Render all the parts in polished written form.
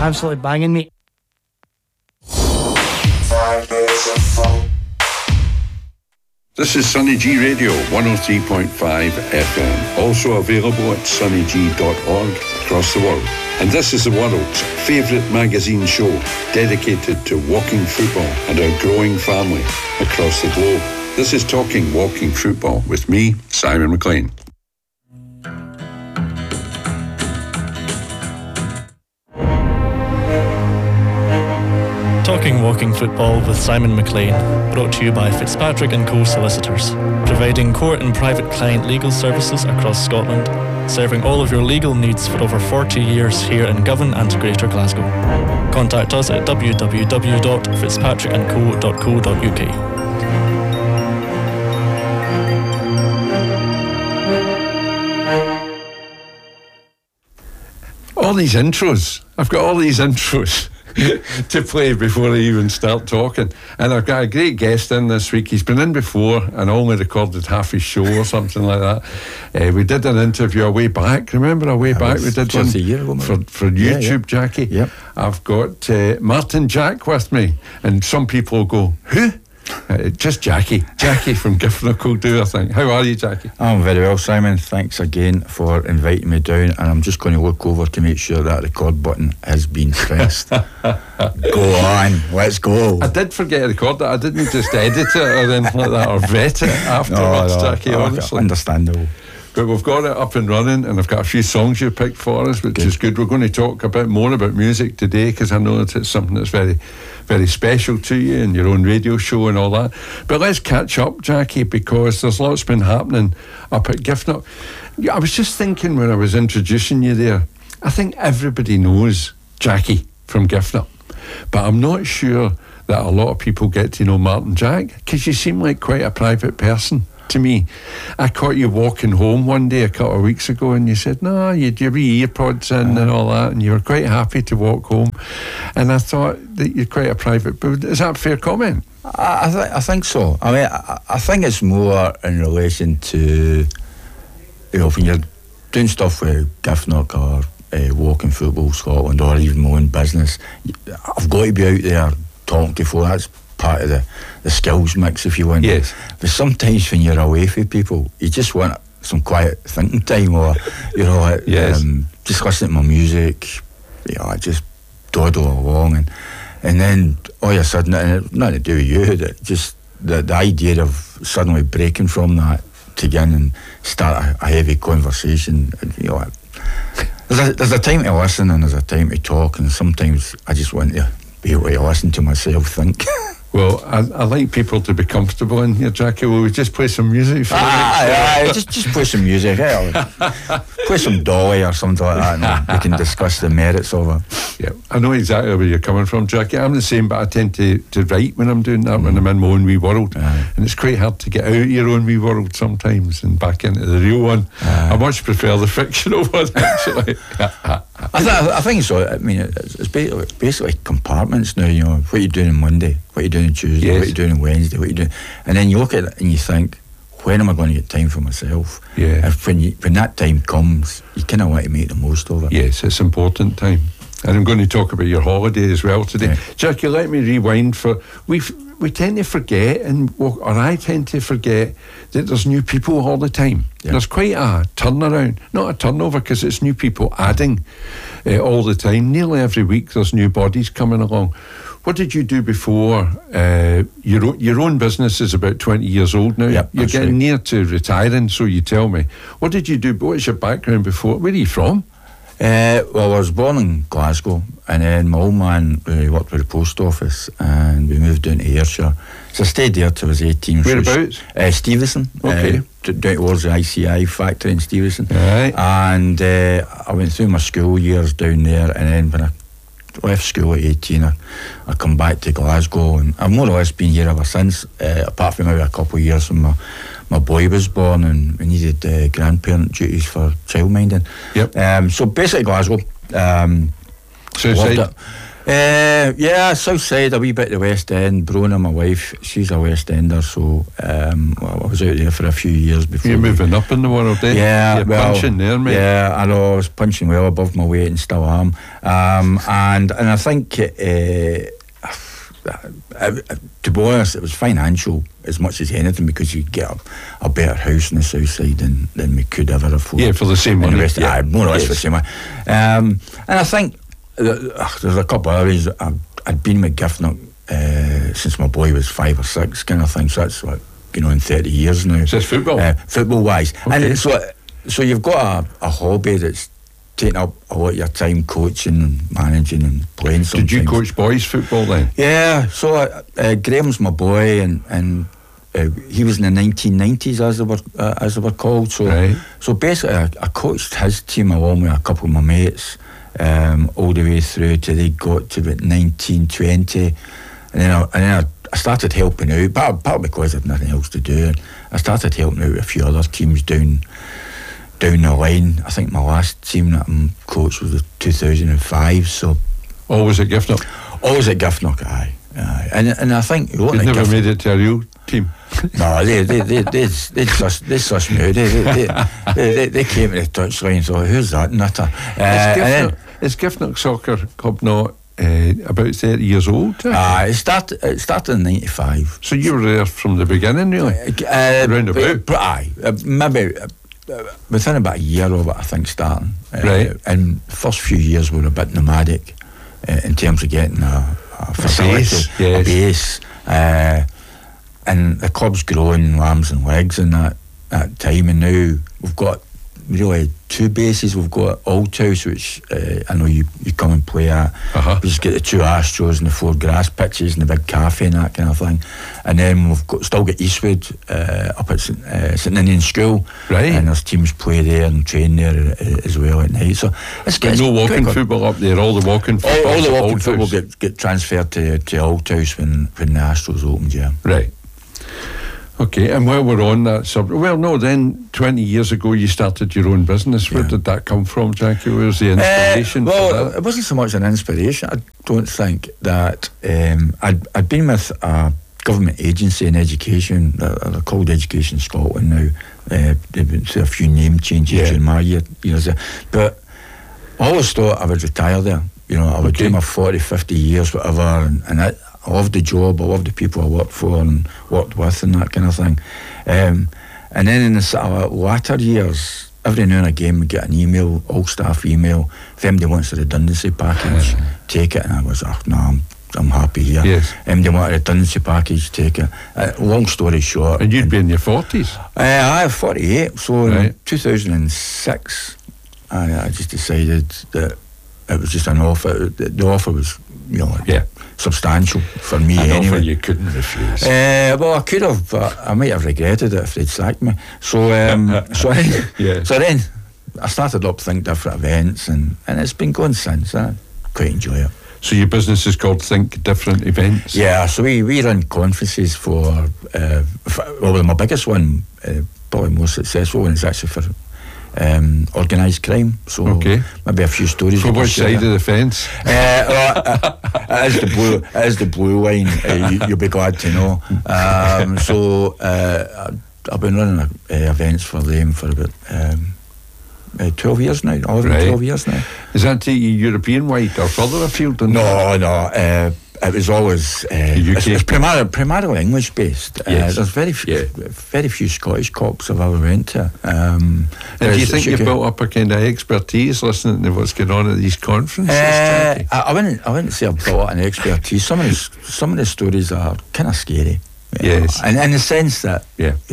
Absolutely banging, mate. This is Sunny G Radio 103.5 FM, also available at sunnyg.org across the world. And this is the world's favourite magazine show dedicated to walking football and our growing family across the globe. This is Talking Walking Football with me, Simon McLean. Talking Walking Football with Simon McLean, brought to you by Fitzpatrick & Co Solicitors, providing court and private client legal services across Scotland, serving all of your legal needs for over 40 years here in Govan and Greater Glasgow. Contact us at www.fitzpatrickandco.co.uk. All these intros. I've got all these intros to play before I even start talking. And I've got a great guest in this week. He's been in before and only recorded half his show or something like that. We did an interview a way back. Remember a way back? We did one a year ago, for YouTube, Jackie. Yep. I've got Martin Jack with me. And some people will go, who? Just Jackie. Jackie from Giffnock will do, I think. How are you, Jackie? I'm very well, Simon. Thanks again for inviting me down. And I'm just going to look over to make sure that record button has been pressed. Go on, let's go. I did forget to record that. I didn't just edit it or anything like that or vet it afterwards, Jackie, honestly. Understandable. But we've got it up and running, and I've got a few songs you picked for us, which is good. We're going to talk a bit more about music today, because I know that it's something that's very, very special to you and your own radio show and all that. But let's catch up, Jackie, because there's lots been happening up at Giffnock. I was just thinking when I was introducing you there, I think everybody knows Jackie from Giffnock, but I'm not sure that a lot of people get to know Martin Jack, because you seem like quite a private person to me. I caught you walking home one day a couple of weeks ago, and you said, no, you had your wee earpods in and all that, and you were quite happy to walk home. And I thought that you're quite a private, but is that a fair comment? I think so. I mean, I think it's more in relation to, you know, when you're doing stuff with Giffnock or Walking Football Scotland, or even my own business, I've got to be out there talking to folk. That's part of the skills mix, if you want. Yes. But sometimes when you're away from people, you just want some quiet thinking time, or, you know, yes. Just listening to my music. You know, I just dawdle along, and then all of a sudden, and it's nothing to do with you, just the idea of suddenly breaking from that to get in and start a heavy conversation. You know, there's a time to listen and there's a time to talk, and sometimes I just want to be able to listen to myself think. Well, I like people to be comfortable in here, Jackie. Will we just play some music for you? Just play some music. Play some Dolly or something like that, and we can discuss the merits of it. Yeah, I know exactly where you're coming from, Jackie. I'm the same, but I tend to write when I'm doing that, when I'm in my own wee world. And it's quite hard to get out of your own wee world sometimes and back into the real one. I much prefer the fictional one, actually. I think so. I mean, it's basically compartments now. You know, what you're doing on Monday, what you're doing on Tuesday, yes. What you're doing on Wednesday, what you're doing, and then you look at it and you think, when am I going to get time for myself? Yeah. If when that time comes, you kind of want to make the most of it. Yes, it's important time. And I'm going to talk about your holiday as well today. Yeah. Jackie, let me rewind for we tend to forget, or I tend to forget, that there's new people all the time. Yeah. There's quite a turnaround, not a turnover, because it's new people adding all the time. Nearly every week there's new bodies coming along. What did you do before? Your own business is about 20 years old now. Yep, you're getting near to retiring, so you tell me. What did you do? What was your background before? Where are you from? Well, I was born in Glasgow, and then my old man worked with the post office, and we moved down to Ayrshire. So I stayed there till I was 18. Whereabouts? Stevenston. Okay. Down towards the ICI factory in Stevenston. Right. And I went through my school years down there, and then when I left school at 18, I come back to Glasgow, and I've more or less been here ever since, apart from maybe a couple of years when my boy was born and we needed grandparent duties for childminding. Yep. So basically Glasgow. So loved it. Yeah, south side, a wee bit of the West End. Brona, my wife, she's a West Ender, so I was out there for a few years before. You're moving up in the world, eh? Yeah, You're punching there, mate. Yeah, I know, I was punching well above my weight and still am. And I think, to be honest, it was financial as much as anything, because you get a better house in the south side than we could ever afford. Yeah, for the same money. More or less for the same money. And I think there's a couple of others. I'd been with Giffnock since my boy was 5 or 6, kind of thing. So that's like, in 30 years now. So it's football? Football wise. Okay. And so you've got a hobby that's taking up a lot of your time, coaching and managing and playing sometimes. Did you coach boys football then? Yeah, so Graham's my boy, and he was in the 1990s as they were called. So right. So basically I coached his team along with a couple of my mates all the way through till they got to about 1920, and then I started helping out, part because I had nothing else to do. And I started helping out with a few other teams down the line. I think my last team that I coached was 2005. So always at Giffnock? Always at Giffnock, aye. And I think you never made it to a real team. No, they sussed me out. They came to the touchline and thought, who's that nutter? Is Giffnock Soccer Club not about 30 years old? It started in 95. So you were there from the beginning, really? Round about? Maybe within about a year of it, I think, starting. Right. And the first few years were a bit nomadic in terms of getting a facility, a base. And the club's growing arms and legs in that time, and now we've got really 2 bases. We've got Althouse, which I know you come and play at. We just get the 2 Astros and the 4 grass pitches and the big cafe and that kind of thing. And then we've still got Eastwood up at St Ninian School, right? And there's teams play there and train there as well at night. So it's no walking football up there. All the walking football. All the walking football get transferred to Althouse when the Astros opened, yeah. Right. Okay, and while we're on that subject, then 20 years ago you started your own business. Where did that come from, Jackie? Where's the inspiration for that? It wasn't so much an inspiration. I don't think that I'd been with a government agency in education. They're called Education Scotland now. They've been through a few name changes during my years there. But I always thought I would retire there. I would do my 40, 50 years, whatever, and I loved the job, I loved the people I worked for and worked with and that kind of thing. And then in the sort of latter years, every now and again we get an email, all staff email, if anybody wants a redundancy package, take it. And I was like, no, I'm happy here. Yes. Anybody want a redundancy package, take it. Long story short. And you'd be in your 40s? I was 48, so in 2006 I just decided that it was just an offer. The offer was, substantial for me anyway. Offer you couldn't refuse. Well, I could have, but I might have regretted it if they'd sacked me. So then I started up Think Different Events, and it's been going since. I quite enjoy it. So your business is called Think Different Events? Yeah, so we run conferences for my biggest one, probably most successful one, is actually for organised crime. So maybe a few stories. From which side of the fence? It is the blue line. You'll be glad to know. I've been running events for them for about 12 years now. 12 years now. Is that European wide or further afield? No. It was always it's primarily English based. Yes. There's very few Scottish cops I've ever went to. And do you think you've built up a kind of expertise listening to what's going on at these conferences? I wouldn't say I've built up an expertise. Some of the stories are kind of scary. Yes. And in the sense that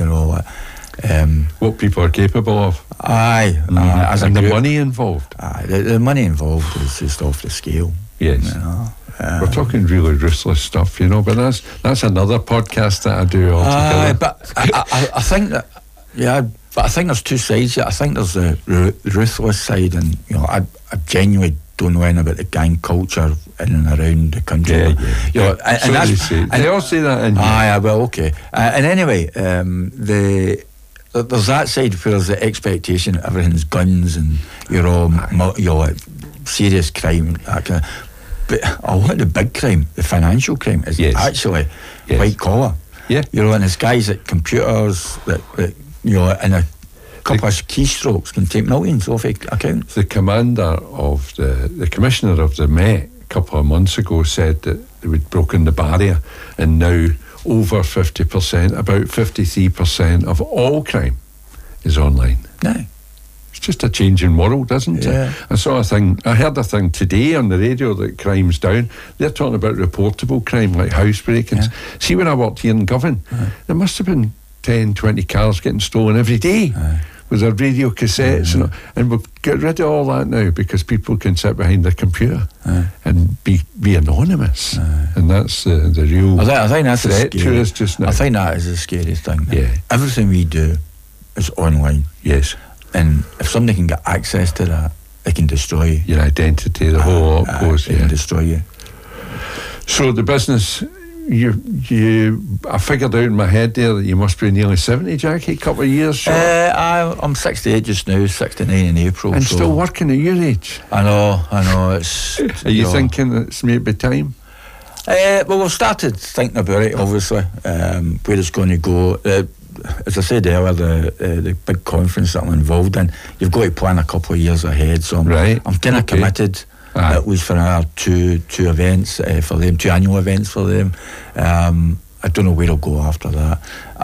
what people are capable of. Aye. And the money involved. Aye. The money involved is just off the scale. Yes. We're talking really ruthless stuff, but that's another podcast that I do altogether. But I think that, but I think there's 2 sides. I think there's the ruthless side, and I genuinely don't know anything about the gang culture in and around the country. And they all say that in here. Aye, well, okay. And anyway, there's that side where there's the expectation that everything's guns and you're all serious crime, that kind of. But a lot of the big crime, the financial crime, is actually white collar. Yeah. You know, and there's guys at computers that you know, in a couple of keystrokes can take millions off accounts. The commissioner of the Met a couple of months ago said that they had broken the barrier, and now over 50%, about 53% of all crime is online. No. It's just a changing world, isn't it? I heard a thing today on the radio that crime's down. They're talking about reportable crime, like house break-ins. See, when I worked here in Govan, there must have been 10, 20 cars getting stolen every day with their radio cassettes. And we've got rid of all that now because people can sit behind their computer and be anonymous. And that's the real I think that's threat to us just now. I think that is the scariest thing. Yeah. Everything we do is online. Yes. And if somebody can get access to that, they can destroy you. Your identity, the whole lot goes. They can destroy you. So the business, I figured out in my head there that you must be nearly 70, Jackie, a couple of years short. I'm 68 just now, 69 in April. And still working at your age. I know. It's. Are you thinking it's maybe time? Well, we've started thinking about it, obviously, where it's going to go. As I said earlier, the big conference that I'm involved in, you've got to plan a couple of years ahead. So I'm kind of committed, at least for another two events for them, 2 annual events for them. I don't know where I'll go after that.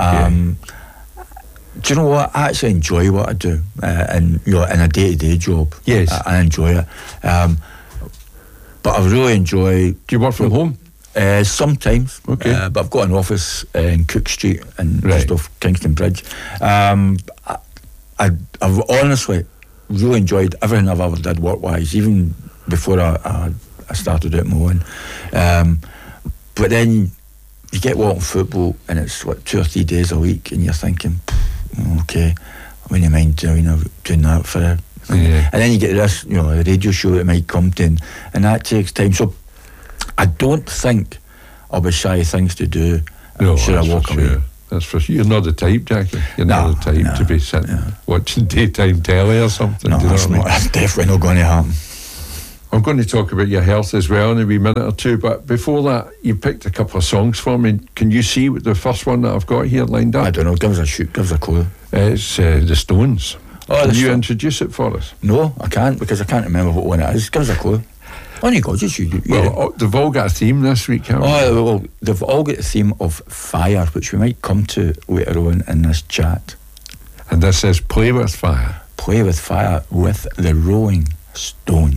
Do you know what? I actually enjoy what I do, and you know, in a day-to-day job. Yes, I enjoy it. But I really enjoy. Do you work from home? Sometimes, but I've got an office in Cook Street and just off Kingston Bridge. I've honestly really enjoyed everything I've ever did work-wise, even before I started out my own. But then you get watching football and it's what 2 or 3 days a week, and you're thinking, okay, I wouldn't mind doing that for a. And then you get this, you know, a radio show that might come to, and that takes time. So I don't think I'll be shy of things to do. Should I walk away? Sure. That's for sure. You're not the type, Jackie. You're not the type to be sitting watching daytime telly or something. No, that's definitely not going to happen. I'm going to talk about your health as well in a wee minute or two, but before that, you picked a couple of songs for me. Can you see what the first one that I've got here lined up? I don't know. Give us a shoot. Give us a clue. It's The Stones. Can you introduce it for us? No, I can't, because I can't remember what one it is. Give us a clue. On you go, just you. Well, they've all got a theme this week, haven't they? Well, they've all got a theme of fire, which we might come to later on in this chat. And this says Play With Fire. Play With Fire with the Rolling Stones.